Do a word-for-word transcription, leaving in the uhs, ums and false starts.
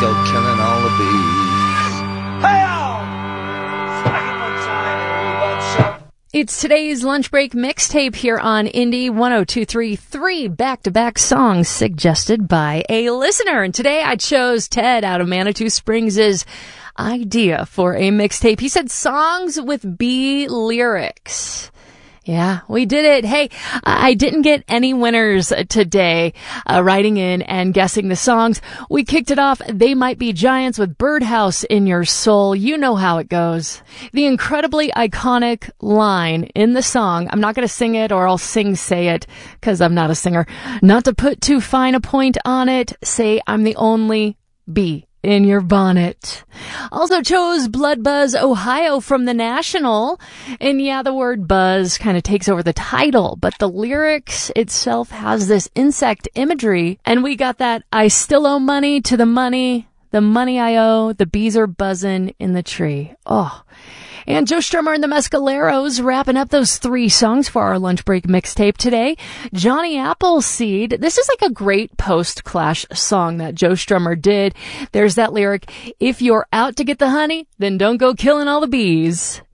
go killing all the bees. Hey-oh! It's today's lunch break mixtape here on Indie one oh two three, three back-to-back songs suggested by a listener. And today I chose Ted out of Manitou Springs' idea for a mixtape. He said songs with B lyrics. Yeah, we did it. Hey, I didn't get any winners today uh, writing in and guessing the songs. We kicked it off. They Might Be Giants with Birdhouse in Your Soul. You know how it goes. The incredibly iconic line in the song. I'm not going to sing it, or I'll sing say it because I'm not a singer. Not to put too fine a point on it, say I'm the only bee in your bonnet. Also chose Blood Buzz Ohio from The National. And yeah, the word buzz kind of takes over the title, but the lyrics itself has this insect imagery. And we got that I still owe money to the money, the money I owe, the bees are buzzing in the tree. Oh. And Joe Strummer and the Mescaleros wrapping up those three songs for our lunch break mixtape today. Johnny Appleseed. This is like a great post-Clash song that Joe Strummer did. There's that lyric, if you're out to get the honey, then don't go killing all the bees.